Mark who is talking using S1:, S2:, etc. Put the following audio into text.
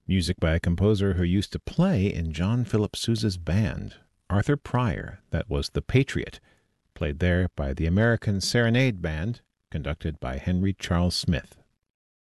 S1: Music by a composer who used to play in John Philip Sousa's band, Arthur Pryor, that was The Patriot, played there by the American Serenade Band, conducted by Henry Charles Smith.